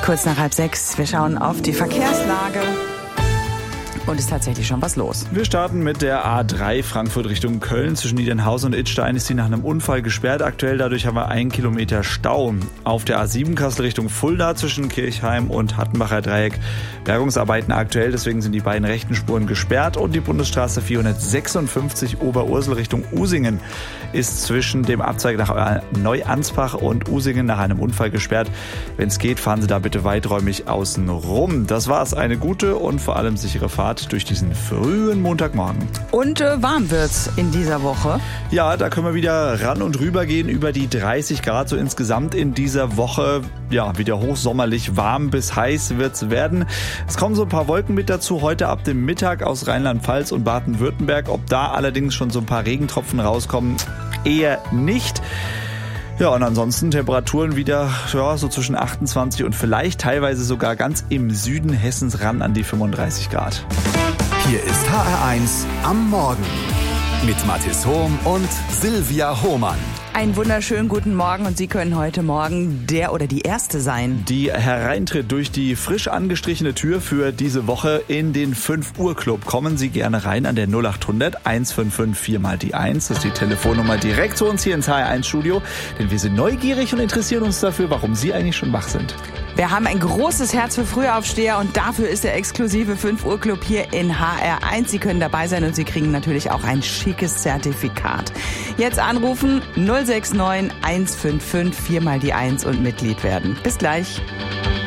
Kurz nach 5:30. Wir schauen auf die Verkehrslage. Und ist tatsächlich schon was los. Wir starten mit der A3 Frankfurt Richtung Köln. Zwischen Niedernhausen und Idstein ist sie nach einem Unfall gesperrt. Aktuell dadurch haben wir 1 Kilometer Stau. Auf der A7 Kassel Richtung Fulda zwischen Kirchheim und Hattenbacher Dreieck. Bergungsarbeiten aktuell, deswegen sind die beiden rechten Spuren gesperrt. Und die Bundesstraße 456 Oberursel Richtung Usingen ist zwischen dem Abzweig nach Neuansbach und Usingen nach einem Unfall gesperrt. Wenn es geht, fahren Sie da bitte weiträumig außen rum. Das war's. Eine gute und vor allem sichere Fahrt durch diesen frühen Montagmorgen. Und warm wird's in dieser Woche. Ja, da können wir wieder ran und rüber gehen über die 30 Grad. So insgesamt in dieser Woche, ja, wieder hochsommerlich warm bis heiß wird's werden. Es kommen so ein paar Wolken mit dazu heute ab dem Mittag aus Rheinland-Pfalz und Baden-Württemberg. Ob da allerdings schon so ein paar Regentropfen rauskommen, eher nicht. Ja, und ansonsten Temperaturen wieder so zwischen 28 und vielleicht teilweise sogar ganz im Süden Hessens ran an die 35 Grad. Hier ist HR1 am Morgen mit Mathis Hohm und Silvia Hohmann. Einen wunderschönen guten Morgen und Sie können heute Morgen der oder die Erste sein, die hereintritt durch die frisch angestrichene Tür für diese Woche in den 5 Uhr Club. Kommen Sie gerne rein an der 0800 155 4 mal die 1. Das ist die Telefonnummer direkt zu uns hier ins HR1 Studio. Denn wir sind neugierig und interessieren uns dafür, warum Sie eigentlich schon wach sind. Wir haben ein großes Herz für Frühaufsteher und dafür ist der exklusive 5 Uhr Club hier in HR1. Sie können dabei sein und Sie kriegen natürlich auch ein schickes Zertifikat. Jetzt anrufen 069 155 4 mal die 1 und Mitglied werden. Bis gleich.